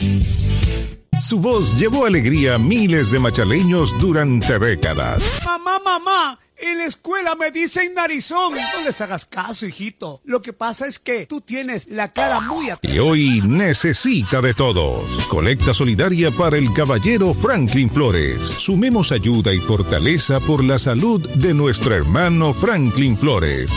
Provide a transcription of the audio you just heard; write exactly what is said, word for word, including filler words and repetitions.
Su voz llevó alegría a miles de machaleños durante décadas. Mamá, mamá, en la escuela me dicen narizón. No les hagas caso, hijito. Lo que pasa es que tú tienes la cara muy atrás. Y hoy necesita de todos. Colecta solidaria para el caballero Franklin Flores. Sumemos ayuda y fortaleza por la salud de nuestro hermano Franklin Flores.